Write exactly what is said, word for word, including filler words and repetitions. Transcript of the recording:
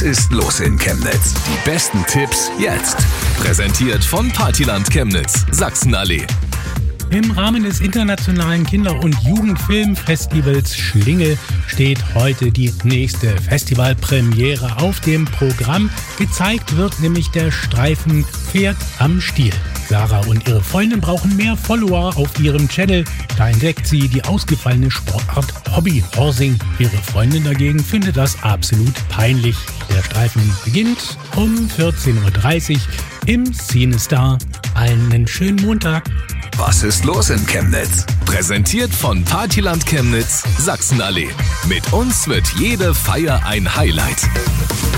ist los in Chemnitz? Die besten Tipps jetzt. Präsentiert von Partyland Chemnitz, Sachsenallee. Im Rahmen des internationalen Kinder- und Jugendfilmfestivals Schlingel steht heute die nächste Festivalpremiere auf dem Programm. Gezeigt wird nämlich der Streifen Pferd am Stiel. Sarah und ihre Freundin brauchen mehr Follower auf ihrem Channel. Da entdeckt sie die ausgefallene Sportart Hobbyhorsing. Ihre Freundin dagegen findet das absolut peinlich. Der Streifen beginnt um vierzehn Uhr dreißig im CineStar. Allen einen schönen Montag. Was ist los in Chemnitz? Präsentiert von Partyland Chemnitz, Sachsenallee. Mit uns wird jede Feier ein Highlight.